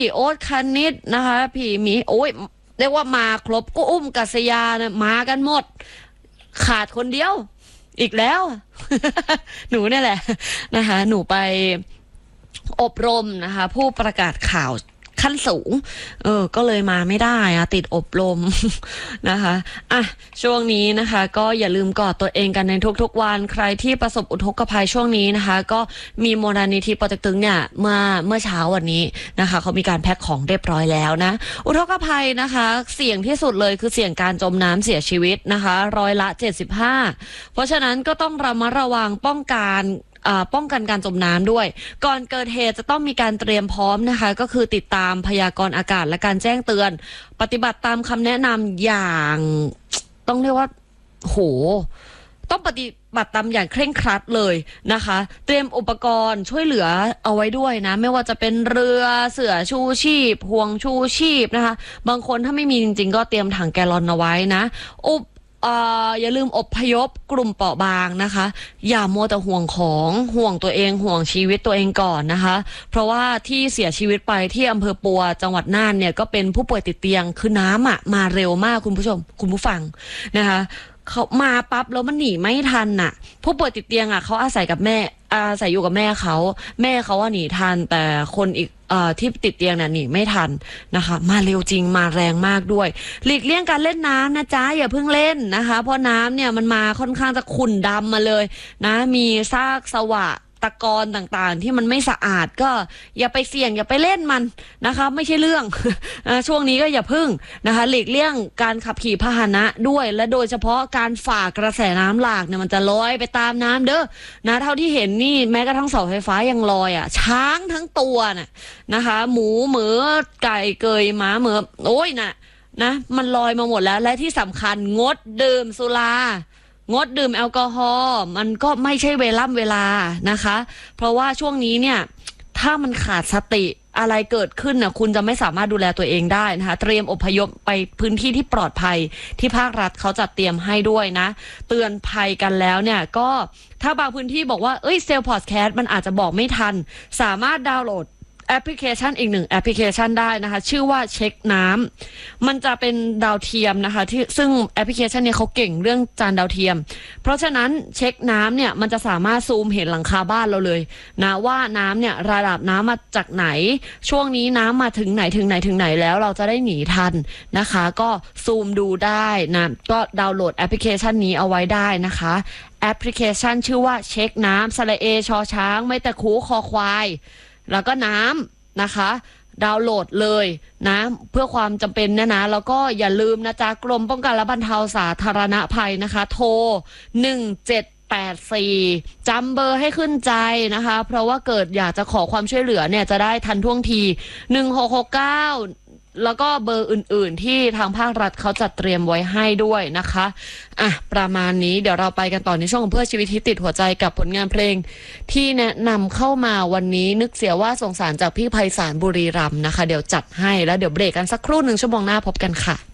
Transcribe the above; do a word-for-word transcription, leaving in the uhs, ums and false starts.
พี่โอ๊ตคณิตนะคะพี่หมีโอ้ยเรียกว่ามาครบก็อุ้มกัสยานะมากันหมดขาดคนเดียวอีกแล้ว หนูเนี่ยแหละนะคะหนูไปอบรมนะคะผู้ประกาศข่าวขั้นสูงเออก็เลยมาไม่ได้อะติดอบรม นะคะอ่ะช่วงนี้นะคะก็อย่าลืมกอดตัวเองกันในทุกๆวันใครที่ประสบอุทกภัยช่วงนี้นะคะก็มีมูลนิธิปอเต็กตึงเนี่ยเมื่อเมื่อเช้าวันนี้นะคะเขามีการแพ็คของเรียบร้อยแล้วนะอุทกภัยนะคะเสี่ยงที่สุดเลยคือเสี่ยงการจมน้ำเสียชีวิตนะคะร้อยละเจ็ดสิบห้าเพราะฉะนั้นก็ต้องระมัดระวังป้องกันป้องกันการจมน้ำด้วยก่อนเกิดเหตุจะต้องมีการเตรียมพร้อมนะคะก็คือติดตามพยากรณ์อากาศและการแจ้งเตือนปฏิบัติตามคำแนะนำอย่างต้องเรียกว่าโหต้องปฏิบัติตามอย่างเคร่งครัดเลยนะคะเตรียมอุปกรณ์ช่วยเหลือเอาไว้ด้วยนะไม่ว่าจะเป็นเรือเสื่อชูชีพห่วงชูชีพนะคะบางคนถ้าไม่มีจริงๆก็เตรียมถังแกลลอนเอาไว้นะอุปอ่าอย่าลืมอพยพกลุ่มเปราะบางนะคะอย่ามัวแต่ห่วงของห่วงตัวเองห่วงชีวิตตัวเองก่อนนะคะเพราะว่าที่เสียชีวิตไปที่อำเภอปัวจังหวัดน่านเนี่ยก็เป็นผู้ป่วยติดเตียงคือน้ำอ่ะมาเร็วมากคุณผู้ชมคุณผู้ฟังนะคะเขามาปั๊บแล้วมันหนีไม่ทันน่ะผู้ป่วยติดเตียงอ่ะเขาอาศัยกับแม่อาศัยอยู่กับแม่เขาแม่เขาว่าหนีทันแต่คนอีกเอ่อที่ติดเตียงน่ะหนีไม่ทันนะคะมาเร็วจริงมาแรงมากด้วยหลีกเลี่ยงการเล่นน้ำนะจ๊ะอย่าเพิ่งเล่นนะคะเพราะน้ำเนี่ยมันมาค่อนข้างจะขุ่นดำมาเลยนะมีซากสวะตะกอนต่างๆที่มันไม่สะอาดก็อย่าไปเสี่ยงอย่าไปเล่นมันนะคะไม่ใช่เรื่อง ช่วงนี้ก็อย่าพึ่งนะคะหลีกเลี่ยงการขับขี่พาหนะด้วยและโดยเฉพาะการฝ่ากระแสน้ำหลากเนี่ยมันจะลอยไปตามน้ำเด้อนะเท่าที่เห็นนี่แม้กระทั่งเสาไฟฟ้ายังลอยอ่ะช้างทั้งตัวน่ะนะคะหมูเหมือไก่เกยหมาเหมือโอ้ยน่ะนะมันลอยมาหมดแล้วและที่สำคัญงดดื่มสุรางดดื่มแอลกอฮอล์มันก็ไม่ใช่เวล่ำเวลานะคะเพราะว่าช่วงนี้เนี่ยถ้ามันขาดสติอะไรเกิดขึ้นน่ะคุณจะไม่สามารถดูแลตัวเองได้นะคะเตรียมอพยพไปพื้นที่ที่ปลอดภัยที่ภาครัฐเขาจัดเตรียมให้ด้วยนะเตือนภัยกันแล้วเนี่ยก็ถ้าบางพื้นที่บอกว่าเอ้ยเซลล์พอดแคสต์มันอาจจะบอกไม่ทันสามารถดาวน์โหลดแอปพลิเคชันอีกหนึ่งแอปพลิเคชันได้นะคะชื่อว่าเช็คน้ำมันจะเป็นดาวเทียมนะคะที่ซึ่งแอปพลิเคชันนี้เขาเก่งเรื่องจานดาวเทียมเพราะฉะนั้นเช็คน้ำเนี่ยมันจะสามารถซูมเห็นหลังคาบ้านเราเลยนะว่าน้ำเนี่ยระดับน้ำมาจากไหนช่วงนี้น้ำมาถึงไหนถึงไหนถึงไหนแล้วเราจะได้หนีทันนะคะก็ซูมดูได้นะก็ดาวน์โหลดแอปพลิเคชันนี้เอาไว้ได้นะคะแอปพลิเคชันชื่อว่าเช็คน้ำสระเอชอช้างไม่แต่คูคอควายแล้วก็น้ำนะคะดาวน์โหลดเลยนะเพื่อความจำเป็นนะนะแล้วก็อย่าลืมนะจ๊ะกรมป้องกันและบรรเทาสาธารณภัยนะคะโทรหนึ่งเจ็ดแปดสี่จำเบอร์ให้ขึ้นใจนะคะเพราะว่าเกิดอยากจะขอความช่วยเหลือเนี่ยจะได้ทันท่วงทีหนึ่งหกหกเก้าแล้วก็เบอร์อื่นๆที่ทางภาครัฐเขาจัดเตรียมไว้ให้ด้วยนะคะอ่ะประมาณนี้เดี๋ยวเราไปกันต่อในช่วงของเพื่อชีวิตที่ติดหัวใจกับผลงานเพลงที่แนะนำเข้ามาวันนี้นึกเสียว่าสงสารจากพี่ไพศาลบุรีรัมย์นะคะเดี๋ยวจัดให้แล้วเดี๋ยวเบรกกันสักครู่หนึ่งชั่วโมงหน้าพบกันค่ะ